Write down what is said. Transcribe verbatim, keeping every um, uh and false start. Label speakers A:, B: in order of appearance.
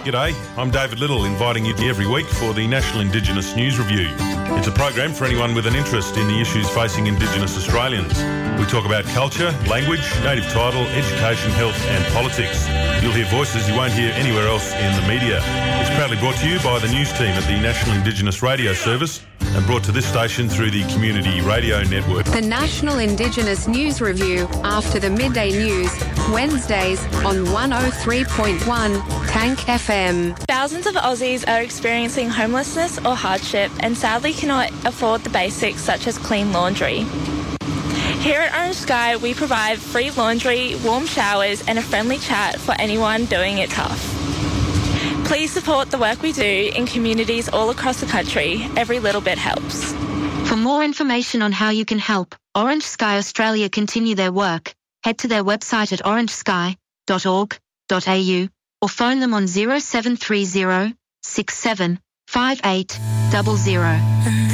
A: G'day, I'm David Little, inviting you every week for the National Indigenous News Review. It's a program for anyone with an interest in the issues facing Indigenous Australians. We talk about culture, language, native title, education, health and politics. You'll hear voices you won't hear anywhere else in the media. It's proudly brought to you by the news team at the National Indigenous Radio Service and brought to this station through the Community Radio Network.
B: The National Indigenous News Review after the midday news, Wednesdays on one oh three point one Tank F M.
C: Thousands of Aussies are experiencing homelessness or hardship and sadly cannot afford the basics such as clean laundry. Here at Orange Sky, we provide free laundry, warm showers and a friendly chat for anyone doing it tough. Please support the work we do in communities all across the country. Every little bit helps.
D: For more information on how you can help Orange Sky Australia continue their work, head to their website at orange sky dot org dot a u or phone them on zero seven three zero six seven five eight zero zero.